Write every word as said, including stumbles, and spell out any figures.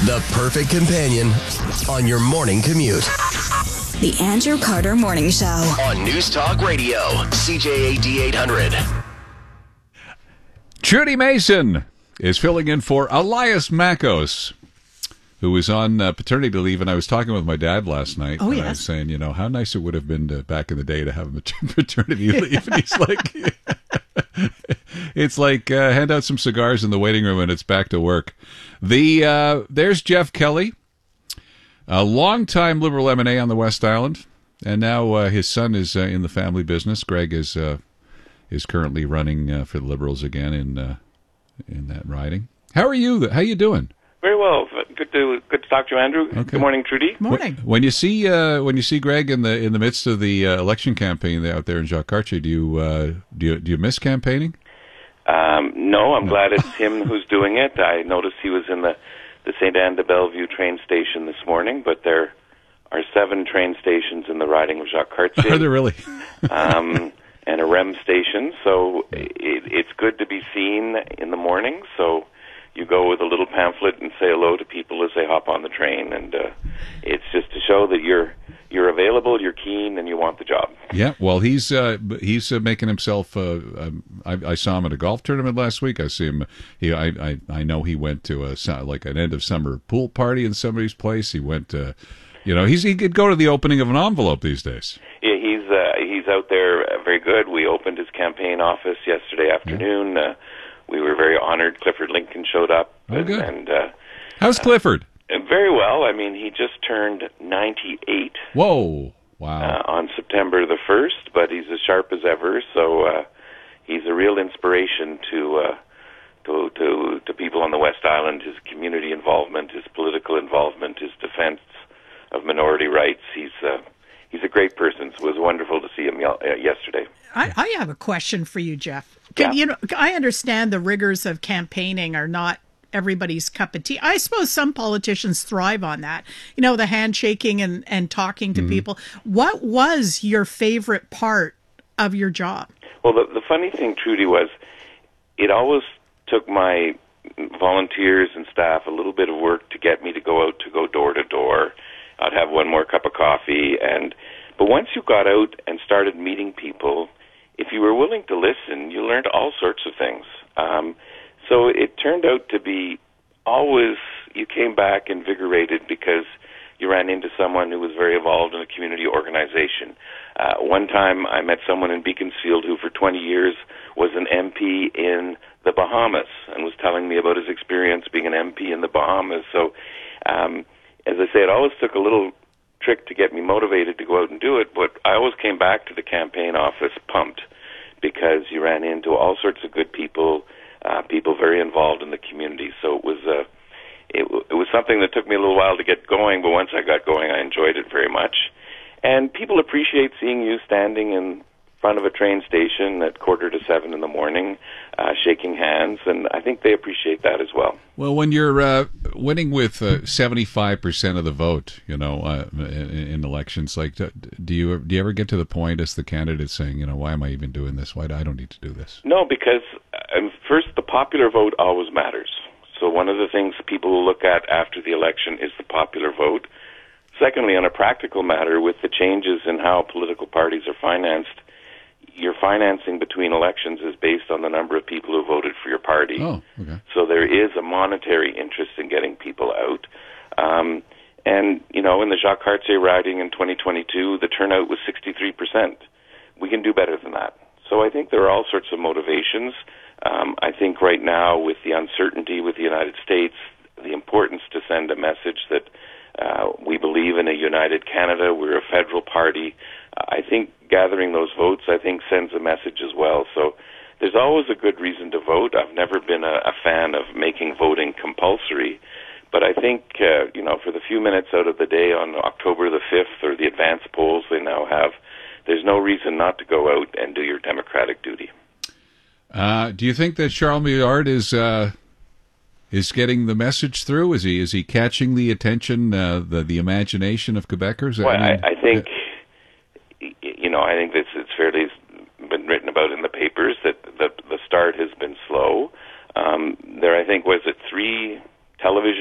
the perfect companion on your morning commute. The Andrew Carter Morning Show. On News Talk Radio, C J A D eight hundred. Trudy Mason is filling in for Elias Makos, who was on uh, paternity leave, and I was talking with my dad last night. Oh, and yes. I was saying, you know, how nice it would have been to, back in the day to have a paternity leave. And he's like, it's like uh, hand out some cigars in the waiting room and it's back to work. The uh, There's Jeff Kelly, a longtime Liberal M and A on the West Island, and now uh, his son is uh, in the family business. Greg is uh, is currently running uh, for the Liberals again in uh, in that riding. How are you? How you doing? Very well. Good to good to talk to you, Andrew. Okay. Good morning, Trudy. Morning. When you see uh, when you see Greg in the in the midst of the uh, election campaign out there in Jacques Cartier, do you uh, do you do you miss campaigning? Um, no, I'm glad it's him who's doing it. I noticed he was in the the Saint Anne de Bellevue train station this morning, but there are seven train stations in the riding of Jacques Cartier. Are there really? um, and a R E M station, so it, it's good to be seen in the morning. So you go with a little pamphlet and say hello to people as they hop on the train, and uh, it's just to show that you're you're available, you're keen, and you want the job. Yeah, well, he's uh, he's uh, making himself. Uh, um, I, I saw him at a golf tournament last week. I see him. He, I, I, I know he went to a like an end of summer pool party in somebody's place. He went to, you know, he's he could go to the opening of an envelope these days. Yeah, he's uh, he's out there uh, very good. We opened his campaign office yesterday afternoon. Yeah. Uh, we were very honored. Clifford Lincoln showed up. Oh, and, good. And uh, how's Clifford? Uh, very well. I mean, he just turned ninety-eight. Whoa! Wow. Uh, on September the first, but he's as sharp as ever. So uh, he's a real inspiration to uh, to to to people on the West Island. His community involvement, his political involvement, his defense of minority rights. He's uh, he's a great person. So it was wonderful to see him y- uh, yesterday. I, I have a question for you, Jeff. Can, Yeah. You know, I understand the rigors of campaigning are not everybody's cup of tea. I suppose some politicians thrive on that. You know, the handshaking and, and talking to Mm-hmm. people. What was your favorite part of your job? Well, the, the funny thing, Trudy, was it always took my volunteers and staff a little bit of work to get me to go out to go door to door. I'd have one more cup of coffee, and but once you got out and started meeting people, if you were willing to listen, you learned all sorts of things. Um, so it turned out to be always, you came back invigorated because you ran into someone who was very involved in a community organization. Uh, one time I met someone in Beaconsfield who for twenty years was an M P in the Bahamas and was telling me about his experience being an M P in the Bahamas. So, um, as I say, it always took a little trick to get me motivated to go out and do it, but I always came back to the campaign office pumped because you ran into all sorts of good people, uh, people very involved in the community. So it was uh, it, it was something that took me a little while to get going, but once I got going, I enjoyed it very much. And people appreciate seeing you standing in front of a train station at quarter to seven in the morning, uh, shaking hands, and I think they appreciate that as well. Well, when you're uh, winning with uh, seventy-five percent of the vote, you know, uh, in, in elections, like, do you do you ever get to the point as the candidate saying, you know, why am I even doing this? Why do I don't need to do this? No, because um, first, the popular vote always matters. So one of the things people will look at after the election is the popular vote. Secondly, on a practical matter, with the changes in how political parties are financed, your financing between elections is based on the number of people who voted for your party. Oh, okay. So there is a monetary interest in getting people out. Um, and, you know, in the Jacques Cartier riding in twenty twenty-two, the turnout was sixty-three percent. We can do better than that. So I think there are all sorts of motivations. Um, I think right now, with the uncertainty with the United States, the importance to send a message that uh, we believe in a united Canada, we're a federal party, I think gathering those votes, I think, sends a message as well. So there's always a good reason to vote. I've never been a, a fan of making voting compulsory, but I think, uh, you know, for the few minutes out of the day on October the fifth or the advance polls they now have, there's no reason not to go out and do your democratic duty. Uh, do you think that Charles Millard is uh, is getting the message through? Is he is he catching the attention, uh, the the imagination of Quebecers? Well, I, mean, I think, you know, I think this it's fairly been written about in the papers that the the start has been slow. Um, there, I think, was it three television